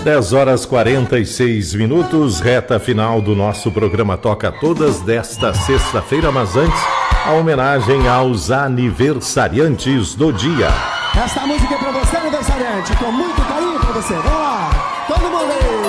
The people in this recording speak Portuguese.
10h46, reta final do nosso programa Toca Todas desta sexta-feira, mas antes, a homenagem aos aniversariantes do dia. Esta música é pra você, aniversariante, com muito carinho pra você. Vamos lá, todo mundo aí.